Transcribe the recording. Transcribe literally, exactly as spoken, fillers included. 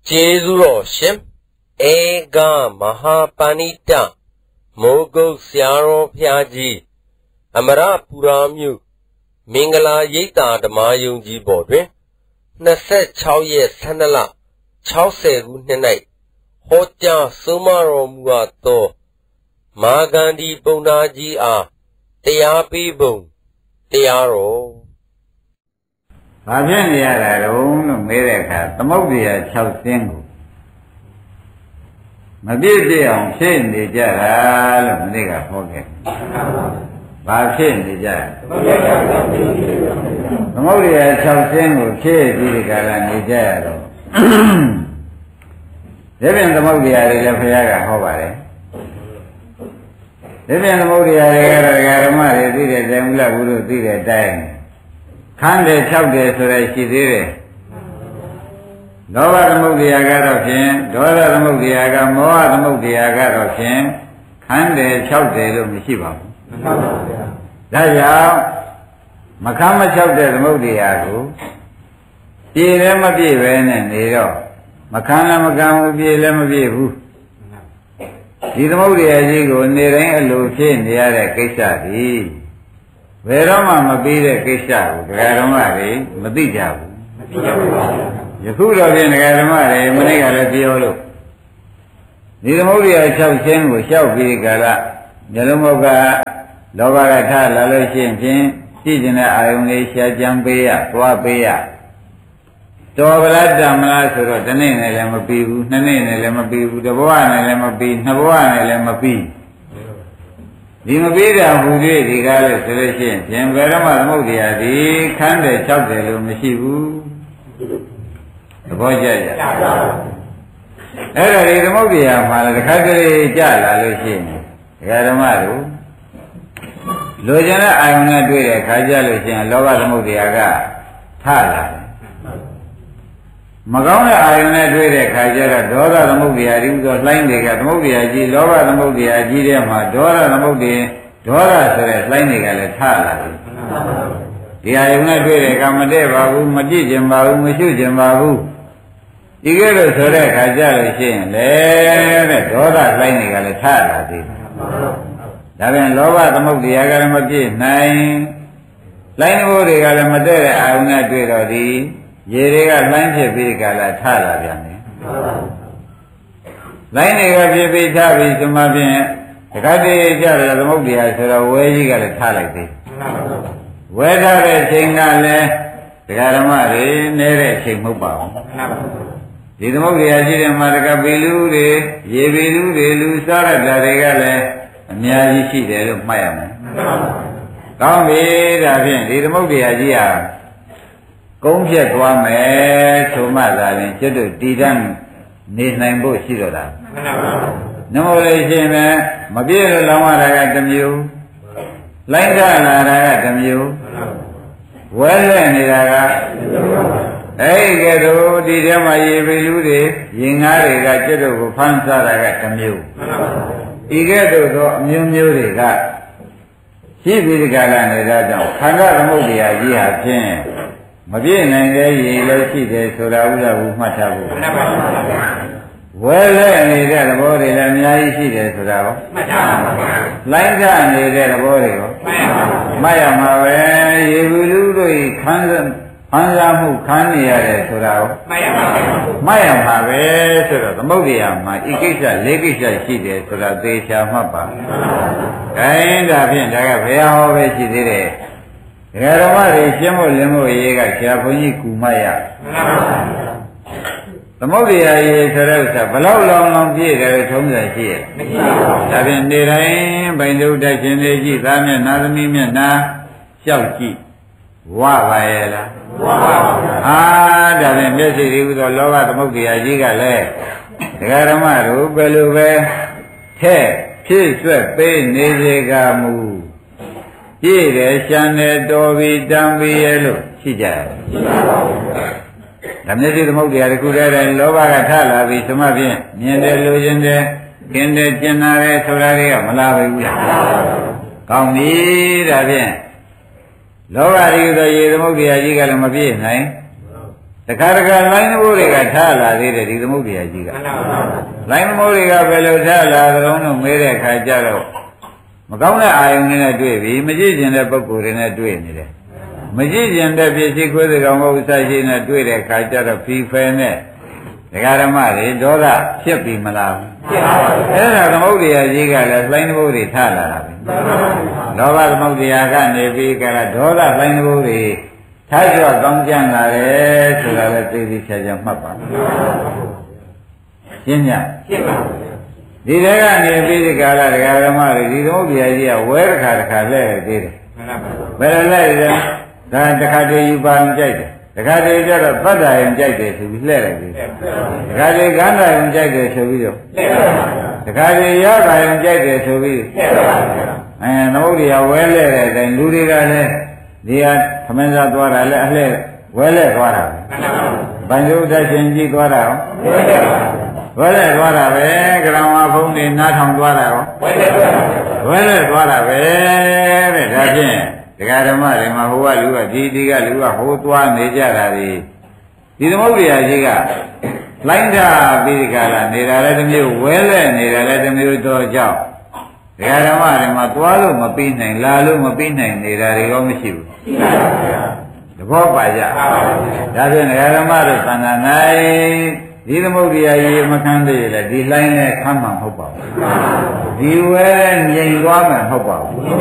Jezuro Shim Ega Mahapanita Mogo Siaro Piaji Amara Puramu Mingala Yita Damayunji Bodre Naset Chow Ye Sanala Chow Se Gunenai Hoja Sumaro Muato Magandi Bonaji A Teapi Bung Tearo ဘာဖြစ်နေရတာတုံးလို့မေးတဲ့အခါသမုဒ္ဒရာ၆ဆင်းကိုမပြည့်ပြည့်အောင်ဖြည့်နေကြတာလို့မနေ့ကဟောခဲ့။ဘာဖြစ်နေကြလဲ။သမုဒ္ဒရာ၆ဆင်းကိုဖြည့်ပြီးဒီကရနေကြရတော့ဒီပြန်သမုဒ္ဒရာတွေလည်းဘုရားကဟောပါတယ်။ဒီပြန်သမုဒ္ဒရာတွေကတော့ဓမ္မတွေသိတဲ့ဇေမုလဘုရုသိတဲ့အတိုင်းခန်းတယ်၆တယ်ဆိုရရှိသေးတယ်လောဘသမုဒ္ဒရာကတော့ဖြင့်ဒေါသသမုဒ္ဒရာကမောဟသမုဒ္ဒရာကတော့ဖြင့်ခန်းတယ်၆တယ်လို့မရှိပါဘူးမှန်ပါဗျာဒါကြောင့်မခန်းမ၆တဲ့သမုဒ္ဒရာကိုပြည့်လည်းမပြည့်ပဲနဲ့နေတော့မခန်းလည်းမခန်းဘူးပြည့်လည်းမပြည့်ဘူးဒီသမုဒ္ဒရာကြီးကိုနေတိုင်းအလိုဖြစ်နေရတဲ့ကိစ္စဒီဘယ်တော့မှမပြီးတဲ့ကိစ္စကိုဒကာဓမ္မတွေမသိကြဘူးမသိကြပါဘူးယခုတော့ပြင်ဒကာဓမ္မတွေမနေ့ကလည်းပြောလို့ဒီသမုဒ္ဒရာ၆ဆင်းကိုလျှောက်ပြီးကြလားမျိုးလုံးမောကလောဘကထလာလို့ရှိရင်ဖြင့်ရှိကျင်တဲ့အာယုန်လေးရှားကြံပေးရသွားပေးရတော်ဗလားတမလားဆိုတော့တစ်နေ့နဲ့လည်းမပြီးဘူးနှစ်နေ့နဲ့လည်းမပြီးဘူးတစ်ဘဝနဲ့လည်းမပြီးနှစ်ဘဝနဲ့လည်းမပြီးဒီမပေးတာဟူ၍ဒီကားလို့ဆိုလို့ရှိရင်ပြင်ဘယ်တော့မှသမုဒ္ဒရာဒီခန်းတယ်၆တယ်လို့မရှိဘူးသဘောကျကြအဲ့ဒါဒီသမုဒ္ဒရာမှာလည်းတစ်ခါတည်းကြလာလို့ရှိရင်ဒကာဓမ္မတို့လိုချင်တဲ့အာယုန်နဲ့တွေ့တဲ့ခါကြလို့ရှိရင်လောဘသမုဒ္ဒရာကထလာတယ်မကောင်းတဲ့အာယုန်နဲ့တွေ့တဲ့ခါကျတော့ဒေါသသမုဒ္ဒရာဒီဥသောလှိုင်းတွေကသမုဒ္ဒရာကြီးလောဘသမုဒ္ဒရာကြီးတဲ့မှာဒေါသသမုဒ္ဒရာဒေါသဆိုတဲ့လှိုင်းတွေကလည်းထလာတယ်ဒီအာယုန်နဲ့တွေ့တဲ့ကမတည့်ပါဘူးမကြည့်ကျင်ပါဘူးမရှုကျင်ပါဘူးဒီကဲလို့ဆိုတဲ့ခါကျလို့ရှိရင်လေတဲ့ဒေါသလှိုင်းတွေကလည်းထလာသေးတယ်ဒါပြန်လောဘသမုဒ္ဒရာကလည်းမပြည့်နိုင်လှိုင်းဘိုးတွေကလည်းမတည့်တဲ့အာယုန်နဲ့တွေ့တော့ဒီရေတွေကလှိုင်းဖြစ်ပြီးကြလားထလာပြန်တယ်လှိုင်းတွေကဖြစ်ပြီးထပြီးဆိုမှဖြင့်တခါတည်းကြတယ်သမုဒ္ဒရာဆိုတော့ဝဲကြီးကလည်းထလိုက်သေးဝဲထားတဲ့ချိန်ကလည်းဒကာဓမ္မတွေနေတဲ့ချိန်မဟုတ်ပါဘူးဒီသမုဒ္ဒရာရှိတဲ့မှာတကပီလူတွေရေပီလူတွေလူစားရတာတွေကလည်းအများကြီးရှိတယ်လို့မှတ်ရမယ်ကောင်းပြီဒါဖြင့်ဒီသမုဒ္ဒရာကြီးဟာကုန်းပြတ်သွားမယ်ဆိုမှသာရင်ကျွတ်တို့တည်တံ့နေနိုင်ဖို့ရှိတော့တာမှန်ပါပါနမောလေးရှင်ပဲမပြည့်လို့လောင်းရတာကတစ်မျိုးလိုက်ကြလာတာကတစ်မျိုးဝဲလဲနေတာကအဲ့ဒီကဲတော့ဒီထဲမှာရေပီလူတွေရင်ငါးတွေကကျွတ်တို့ကိုဖမ်းစားတာကတစ်မျိုးမှန်ပါပါဒီကဲတော့သောအမျိုးမျိုးတွေကရှိပြီးဒီကလာနေတာကြောင့်ခန္ဓာသမုဒ္ဒရာကြီးဟာဖြင့်မပြည့်နိုင်တဲ့ရည်လည်းရှိတယ်ဆိုတာဥစ္စာကိုမှတ်ထားဖို့မှန်ပါပါဝဲလဲနေတဲ့သဘောတွေလည်းအများကြီးရှိတယ်ဆိုတာကိုမှတ်ထားပါပါလိုင်းကြနေတဲ့သဘောတွေကိုမှတ်ရမှာပဲရေဘူးလူတို့ခန်းခန်းစားမှုခန်းနေရတယ်ဆိုတာကိုမှတ်ရမှာပါမှတ်ရမှာပဲဆိုတော့သမုဒ္ဒရာမှာဤကိစ္စ၄ကိစ္စရှိတယ်ဆိုတာသေချာမှတ်ပါခိုင်းဒါဖြင့်ဒါကဘယ်ဟောပဲရှိသေးတယ်ဒကာဓမ္မတွေရှင်းဖို့လင်းဖို့ရေးကဆရာဘုန်းကြီးကူမရသမုဒ္ဒရာရေးဆိုတဲ့ဥစ္စာဘလောက်လောင်လောင်ပြည့်တယ်ထုံးစံရှိရဲ့မရှိပါဘူးဒါဖြင့်နေတိုင်းဘိုင်တို့တက်ရှင်လေးကြည့်သားမျက်နာသမီးမျက်နာလျှောက်ကြည့်ဝပါရဲ့လားဝပါပါဟာဒါဖြင့်မျက်စိတွေဥသောလောဘသမုဒ္ဒရာကြီးကလည်းဒကာဓမ္မတို့ဘယ်လိုပဲထဲ့ဖြည့်ဆွက်ပေးနေစေကမူပြည့်တယ်ရှမ်းတယ်တော်ပြီတန်ပြီရဲ့လို့ရှိကြတယ်ရှိပါဘူးဒါမျက်စိသမုဒ္ဒရာတစ်ခုတည်းနဲ့လောဘကထလာပြီသမဖြင့်မြင်တယ်လိုချင်တယ်ခင်းတယ်ကျင်နာတယ်ဆိုတာတွေကမလာဘူးလားကောင်းပြီဒါဖြင့်လောဘရိယသောရေသမုဒ္ဒရာကြီးကလည်းမပြည့်နိုင်တတခါတခါလိုင်းသမိုးတွေကထားလာသေးတယ်ဒီသမုဒ္ဒရာကြီးကလိုင်းသမိုးတွေကဘယ်လိုထားလာသလုံးလို့မေးတဲ့အခါကျတော့မကောင်းတဲ့အာယုန်တွေနဲ့တွေ့ပြီမကြည့်ကျင်တဲ့ပုဂ္ဂိုလ်တွေနဲ့တွေ့နေတယ်မကြည့်ကျင်တဲ့ပြည့်စည်ခွေးစကောင်ဘုရားရှိနဲ့တွေ့တဲ့အခါကျတော့ဖီဖယ်နဲ့ဒကာဓမ္မတွေဒေါသဖြစ်ပြီမလားဖြစ်ပါဘူးအဲ့ဒါသမုဒ္ဒရာကြီးကလည်းလိုင်းသမိုးတွေထားလာတာပဲလောဘသမုဒ္ဒရာကနေပြီးကြတာဒေါသလိုင်းသမိုးတွေထားကြွကောင်းကြံလာတယ်ဆိုတာလည်းသိသိချာချာမှတ်ပါရှင်းညရှင်းပါဒီတဲကနေပြီးဒီကာလဒကာဓမ္မတွေဒီသမုဒ္ဒရာကြီးကဝဲတစ်ခါတစ်ခါလဲသေးတယ်ဘယ်လိုလဲလဲဒါတစ်ခါတည်းယူပါရင်ကြိုက်တယ်တခါတည်းကျတော့သတ္တယံကြိုက်တယ်ဆိုပြီးလှဲ့လိုက်ပြီတခါတည်းကန္တာယံကြိုက်တယ်ဆိုပြီးတော့တခါတည်းရတာယံကြိုက်တယ်ဆိုပြီးအဲသမုဒ္ဒရာဝဲလဲတဲ့အတိုင်းလူတွေကလည်းဒီဟာသမင်းစားသွားတာလည်းအလှဲ့ဝဲလဲသွားတာပဲဘန်ယုဒ္ဓရှင်ကြီးသွားတာရောဝဲလဲသွားတာပဲကရမဘုံတွေနားထောင်သွားတာရောဝဲလဲသွားတာပဲတဲ့ဒါဖြင့်ဒကာဓမ္မတွေမှာဟိုကလူကဒီဒီကလူကဟိုသွားနေကြတာဒီဒီသမုဒ္ဒရာကြီးကလိုင်းတာပြီးဒီကလာနေတာလည်းတစ်မျိုးဝဲလဲနေတာလည်းတစ်မျိုးတော့ကြောက်ဒကာဓမ္မတွေမှာသွားလို့မပြီးနိုင်လာလို့မပြီးနိုင်နေတာတွေရောမရှိဘူးသဘောပါကြဒါဖြင့်ဒကာဓမ္မတို့သံဃာ၌ဒီသမုဒ္ဒရာကြီးမခံသေးလေဒီလိုင်းနဲ့ခမ်းမှာမဟုတ်ပါဘူးဒီဝဲငြိမ်သွားမှာမဟုတ်ပါဘူး